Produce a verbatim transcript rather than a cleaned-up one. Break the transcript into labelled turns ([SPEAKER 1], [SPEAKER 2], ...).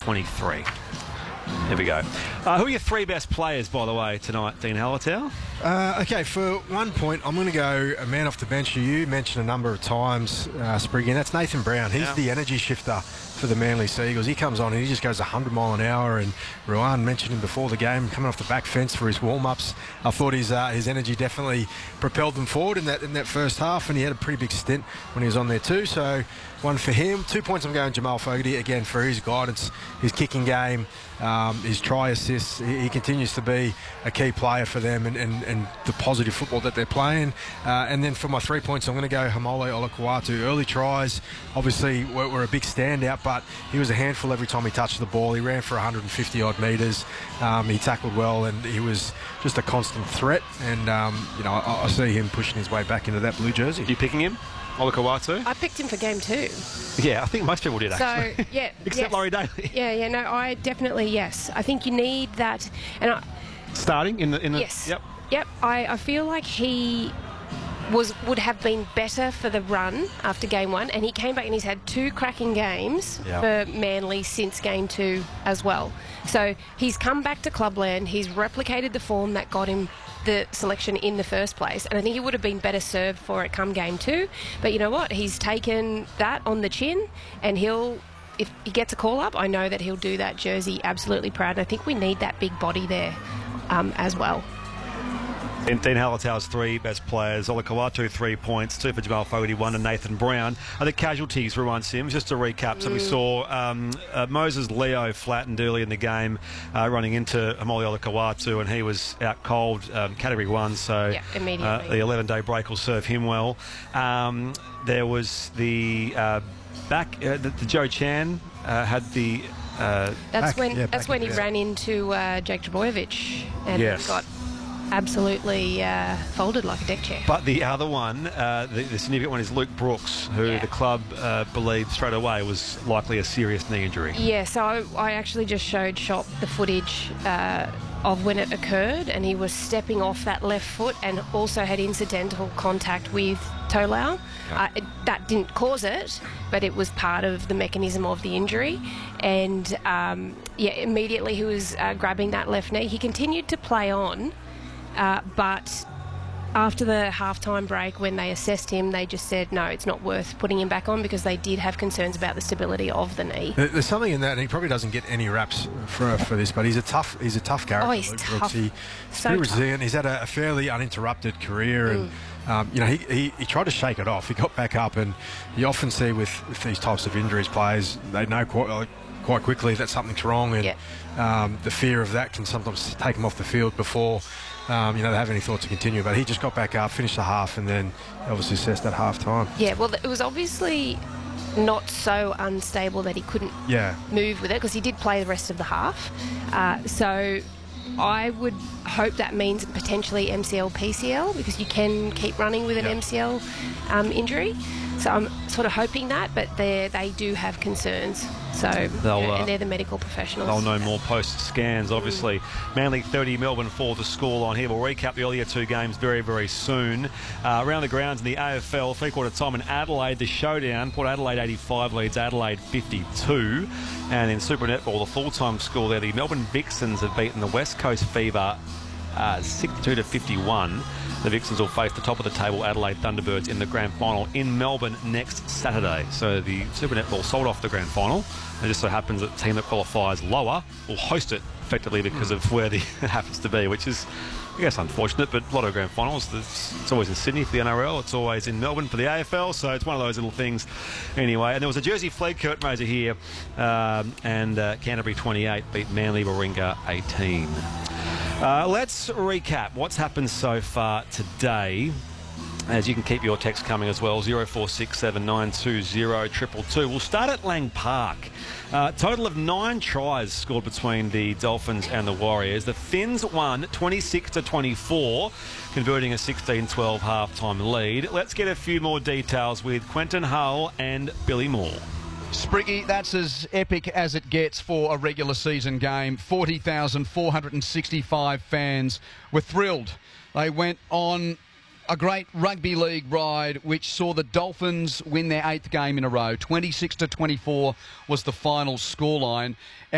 [SPEAKER 1] twenty-three. There we go. Uh, who are your three best players, by the way, tonight, Dean Hallertau?
[SPEAKER 2] Uh, okay, for one point, I'm going to go a man off the bench who you mentioned a number of times, uh, Spriggy, and that's Nathan Brown. He's
[SPEAKER 1] yeah.
[SPEAKER 2] the energy shifter for the Manly Seagulls. He comes on and he just goes one hundred mile an hour, and Ruan mentioned him before the game, coming off the back fence for his warm-ups. I thought his uh, his energy definitely propelled them forward in that in that first half, and he had a pretty big stint when he was on there too. So one for him. Two points I'm going Jamal Fogarty, again, for his guidance, his kicking game, um, his try assists. He, he continues to be a key player for them, and, and, and the positive football that they're playing. Uh, and then for my three points, I'm going to go Haumole Olakau'atu. Early tries, obviously, were, were a big standout, but he was a handful every time he touched the ball. He ran for one hundred fifty odd metres. Um, he tackled well, and he was just a constant threat. And, um, you know, I, I see him pushing his way back into that blue jersey.
[SPEAKER 1] You picking him? Olakau'atu?
[SPEAKER 3] I picked him for game two.
[SPEAKER 1] Yeah, I think most people did, actually.
[SPEAKER 3] So, yeah.
[SPEAKER 1] Except
[SPEAKER 3] yes.
[SPEAKER 1] Laurie Daly.
[SPEAKER 3] Yeah, yeah, no, I definitely, yes. I think you need that. And I,
[SPEAKER 1] Starting in the... In the
[SPEAKER 3] yes.
[SPEAKER 1] Yep.
[SPEAKER 3] Yep. I, I feel like he was would have been better for the run after game one, and he came back and he's had two cracking games
[SPEAKER 1] yep.
[SPEAKER 3] for Manly since game two as well. So he's come back to Clubland, he's replicated the form that got him the selection in the first place, and I think he would have been better served for it come game two. But you know what? He's taken that on the chin, and he'll, if he gets a call up, I know that he'll do that jersey absolutely proud. And I think we need that big body there um, as well.
[SPEAKER 1] And Dean Hallertau's three best players: Olakau'atu three points, two for Jamal Fogarty, one to Nathan Brown. Are the casualties, Ruan Sims? Just to recap, so mm. we saw um, uh, Moses Leo flattened early in the game, uh, running into Haumole Olakau'atu, and he was out cold, um, category one. So
[SPEAKER 3] yeah, immediately.
[SPEAKER 1] Uh, the eleven-day break will serve him well. Um, there was the uh, back, uh, the, the Joe Chan uh, had the. Uh,
[SPEAKER 3] that's
[SPEAKER 2] back,
[SPEAKER 3] when
[SPEAKER 2] yeah,
[SPEAKER 3] that's when he
[SPEAKER 2] yeah.
[SPEAKER 3] ran into uh, Jake Trbojevic and
[SPEAKER 1] yes.
[SPEAKER 3] got absolutely uh, folded like a deck chair.
[SPEAKER 1] But the other one, uh, the, the significant one, is Luke Brooks, who
[SPEAKER 3] yeah.
[SPEAKER 1] the club uh, believed straight away was likely a serious knee injury.
[SPEAKER 3] Yeah, so I, I actually just showed Shop the footage uh, of when it occurred, and he was stepping off that left foot and also had incidental contact with Tolau.
[SPEAKER 1] Yeah.
[SPEAKER 3] Uh, it, that didn't cause it, but it was part of the mechanism of the injury. And um, yeah, immediately he was uh, grabbing that left knee. He continued to play on. Uh, but after the halftime break, when they assessed him, they just said, no, it's not worth putting him back on, because they did have concerns about the stability of the knee.
[SPEAKER 2] There's something in that, and he probably doesn't get any raps for for this, but he's a tough he's a tough character.
[SPEAKER 3] Oh, he's
[SPEAKER 2] Luke
[SPEAKER 3] tough.
[SPEAKER 2] Brooks. He, he's
[SPEAKER 3] so
[SPEAKER 2] pretty
[SPEAKER 3] tough.
[SPEAKER 2] resilient. He's had a, a fairly uninterrupted career, and
[SPEAKER 3] mm.
[SPEAKER 2] um, you know he, he, he tried to shake it off. He got back up, and you often see with, with these types of injuries, players, they know quite, uh, quite quickly that something's wrong, and
[SPEAKER 3] yeah.
[SPEAKER 2] um, the fear of that can sometimes take them off the field before Um, you know, they have any thought to continue. But he just got back up, finished the half, and then obviously assessed at half time.
[SPEAKER 3] Yeah, well, it was obviously not so unstable that he couldn't
[SPEAKER 2] yeah.
[SPEAKER 3] move with it, because he did play the rest of the half. Uh, so I would hope that means potentially M C L, P C L, because you can keep running with an
[SPEAKER 2] yeah.
[SPEAKER 3] M C L um, injury. So I'm sort of hoping that, but they they do have concerns. So
[SPEAKER 1] They'll,
[SPEAKER 3] you know,
[SPEAKER 1] uh,
[SPEAKER 3] and they're the medical professionals.
[SPEAKER 1] They'll know more post-scans, obviously. Mm. Manly thirty, Melbourne four, the scoreline here. We'll recap the earlier two games very, very soon. Uh, around the grounds in the A F L, three-quarter time in Adelaide, the showdown. Port Adelaide eighty-five leads Adelaide fifty-two. And in Super Netball, the full-time score there, the Melbourne Vixens have beaten the West Coast Fever uh, sixty-two to fifty-one. The Vixens will face the top of the table Adelaide Thunderbirds in the grand final in Melbourne next Saturday. So the Super Netball sold off the grand final. It just so happens that the team that qualifies lower will host it effectively because of where the, it happens to be, which is, I guess, unfortunate. But a lot of grand finals, it's, it's always in Sydney for the N R L. It's always in Melbourne for the A F L. So it's one of those little things anyway. And there was a Jersey flag curtain raiser here. Um, and uh, Canterbury twenty-eight beat Manly Warringah eighteen. Uh, let's recap what's happened so far today. As you can keep your text coming as well, zero four six seven nine two zero two two two. We'll start at Lang Park. Uh, total of nine tries scored between the Dolphins and the Warriors. The Finns won twenty-six to twenty-four, converting a sixteen twelve half-time lead. Let's get a few more details with Quentin Hull and Billy Moore.
[SPEAKER 4] Spriggy, that's as epic as it gets for a regular season game. forty thousand four hundred sixty-five fans were thrilled. They went on a great rugby league ride which saw the Dolphins win their eighth game in a row. twenty-six to twenty-four was the final scoreline.